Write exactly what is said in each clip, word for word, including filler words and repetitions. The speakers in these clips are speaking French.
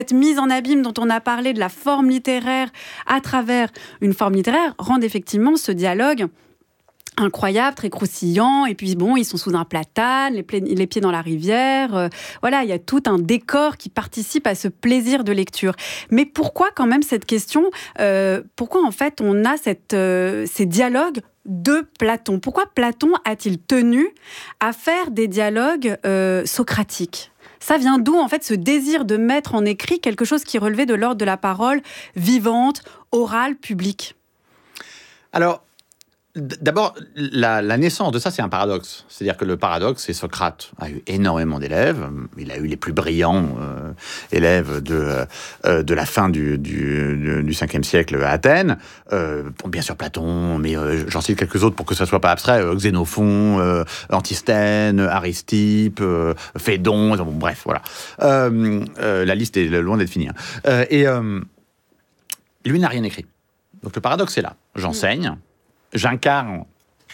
cette mise en abîme dont on a parlé, de la forme littéraire à travers une forme littéraire, rendent effectivement ce dialogue incroyable, très croustillant, et puis bon, ils sont sous un platane, les, pla- les pieds dans la rivière, euh, voilà, il y a tout un décor qui participe à ce plaisir de lecture. Mais pourquoi quand même cette question, euh, pourquoi en fait on a cette, euh, ces dialogues de Platon? Pourquoi Platon a-t-il tenu à faire des dialogues euh, socratiques? Ça vient d'où, en fait, ce désir de mettre en écrit quelque chose qui relevait de l'ordre de la parole vivante, orale, publique? Alors, d'abord, la, la naissance de ça, c'est un paradoxe. C'est-à-dire que le paradoxe, c'est Socrate a eu énormément d'élèves. Il a eu les plus brillants euh, élèves de, euh, de la fin du, du, du cinquième siècle à Athènes. Euh, bien sûr Platon, mais euh, j'en cite quelques autres pour que ça soit pas abstrait. Euh, Xénophon, euh, Antisthène, Aristippe, euh, Phédon, bon, bref, voilà. Euh, euh, la liste est loin d'être finie. Hein. Euh, et euh, lui n'a rien écrit. Donc le paradoxe est là. J'enseigne. J'incarne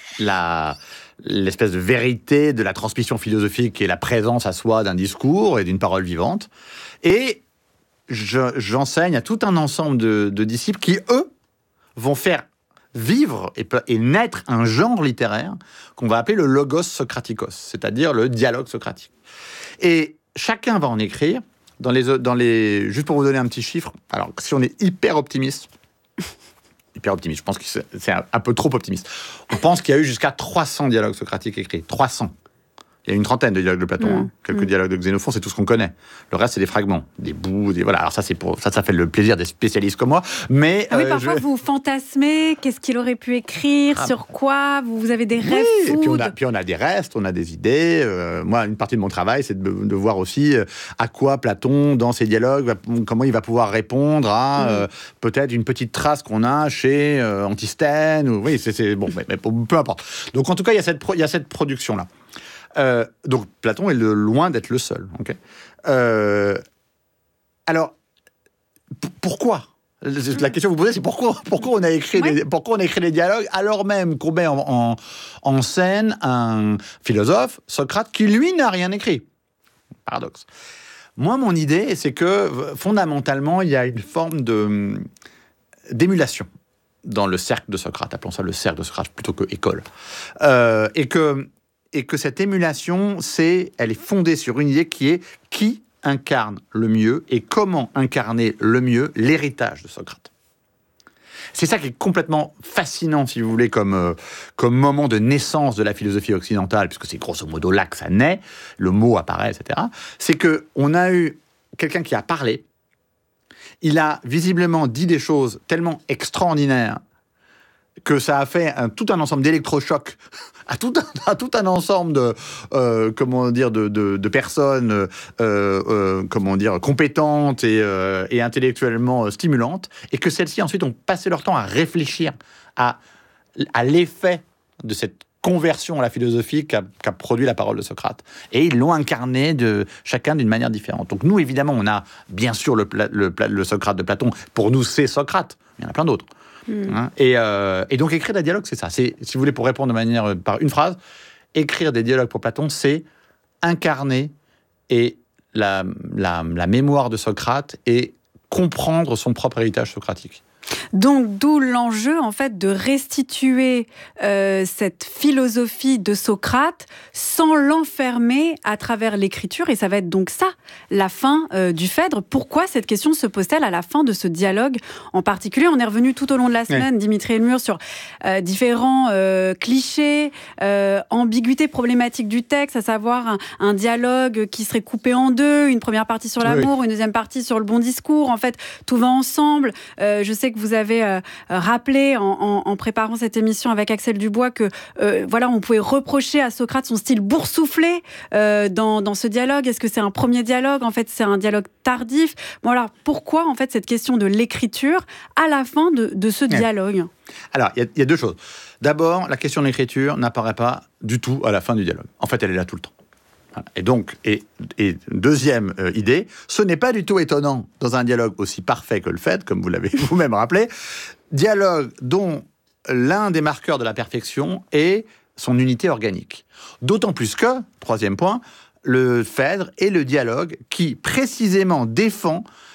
la, l'espèce de vérité de la transmission philosophique et la présence à soi d'un discours et d'une parole vivante. Et je, j'enseigne à tout un ensemble de, de disciples qui, eux, vont faire vivre et, et naître un genre littéraire qu'on va appeler le logos socraticos, c'est-à-dire le dialogue socratique. Et chacun va en écrire dans les, dans les... Juste pour vous donner un petit chiffre, alors si on est hyper optimiste, hyper optimiste. Je pense que c'est, c'est un, un peu trop optimiste. On pense qu'il y a eu jusqu'à trois cents dialogues socratiques écrits. trois cents. Il y a une trentaine de dialogues de Platon, mmh. hein. quelques mmh. dialogues de Xénophon, c'est tout ce qu'on connaît. Le reste, c'est des fragments, des bouts, des... Voilà, alors ça, c'est pour... ça, ça fait le plaisir des spécialistes comme moi. Mais, ah oui, euh, parfois, je... vous fantasmez, qu'est-ce qu'il aurait pu écrire, ah, sur quoi, vous, vous avez des rêves oui, fous. Et puis on, a, puis on a des restes, on a des idées. Euh, moi, une partie de mon travail, c'est de, de voir aussi euh, à quoi Platon, dans ses dialogues, va, comment il va pouvoir répondre à mmh. euh, peut-être une petite trace qu'on a chez euh, Antisthène. Ou, oui, c'est, c'est bon, mais, mais peu importe. Donc, en tout cas, il y a cette, pro, il y a cette production-là. Euh, donc Platon est le, loin d'être le seul. Okay euh, alors, p- pourquoi La question que vous posez, c'est pourquoi, pourquoi, on a écrit oui. des, pourquoi on a écrit des dialogues alors même qu'on met en, en, en scène un philosophe, Socrate, qui lui n'a rien écrit. Paradoxe. Moi, mon idée, c'est que fondamentalement, il y a une forme de, d'émulation dans le cercle de Socrate. Appelons ça le cercle de Socrate plutôt que école. Euh, et que Et que cette émulation, c'est, elle est fondée sur une idée qui est qui incarne le mieux et comment incarner le mieux l'héritage de Socrate. C'est ça qui est complètement fascinant, si vous voulez, comme, euh, comme moment de naissance de la philosophie occidentale, puisque c'est grosso modo là que ça naît, le mot apparaît, et cetera. C'est qu'on a eu quelqu'un qui a parlé, il a visiblement dit des choses tellement extraordinaires que ça a fait un, tout un ensemble d'électrochocs à tout un, à tout un ensemble de, euh, comment dire, de, de, de personnes euh, euh, comment dire, compétentes et, euh, et intellectuellement stimulantes, et que celles-ci ensuite ont passé leur temps à réfléchir à, à l'effet de cette conversion à la philosophie qu'a, qu'a produit la parole de Socrate. Et ils l'ont incarné de, chacun d'une manière différente. Donc nous, évidemment, on a bien sûr le, le, le, le Socrate de Platon. Pour nous, c'est Socrate. Il y en a plein d'autres. Mmh. Hein, et, euh, et donc écrire des dialogues, c'est ça. C'est, si vous voulez, pour répondre de manière euh, par une phrase, écrire des dialogues pour Platon, c'est incarner et la, la, la mémoire de Socrate et comprendre son propre héritage socratique. Donc, d'où l'enjeu, en fait, de restituer euh, cette philosophie de Socrate sans l'enfermer à travers l'écriture. Et ça va être donc ça, la fin euh, du Phèdre. Pourquoi cette question se pose-t-elle à la fin de ce dialogue en particulier? On est revenu tout au long de la semaine, oui. Dimitri Elmur, sur euh, différents euh, clichés, euh, ambiguïtés problématiques du texte, à savoir un, un dialogue qui serait coupé en deux, une première partie sur l'amour, oui. une deuxième partie sur le bon discours. En fait, tout va ensemble. Euh, je sais que vous avez euh, rappelé en, en, en préparant cette émission avec Axel Dubois que euh, voilà, on pouvait reprocher à Socrate son style boursouflé euh, dans, dans ce dialogue. Est-ce que c'est un premier dialogue? En fait, c'est un dialogue tardif. Bon, alors, pourquoi en fait cette question de l'écriture à la fin de, de ce dialogue? Alors, il y, y a deux choses. D'abord, la question de l'écriture n'apparaît pas du tout à la fin du dialogue. En fait, elle est là tout le temps. Et donc, et, et deuxième euh, idée, ce n'est pas du tout étonnant dans un dialogue aussi parfait que le Phèdre, comme vous l'avez vous-même rappelé, dialogue dont l'un des marqueurs de la perfection est son unité organique. D'autant plus que, troisième point, le Phèdre est le dialogue qui précisément défend